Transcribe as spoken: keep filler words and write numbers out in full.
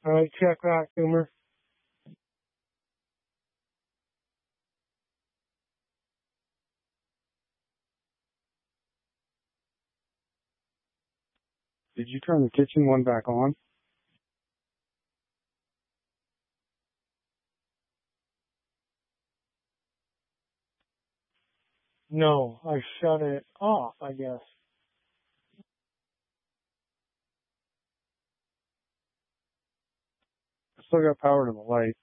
All right, check that, Coomer. Did you turn the kitchen one back on? No, I shut it off, I guess. I still got power to the light.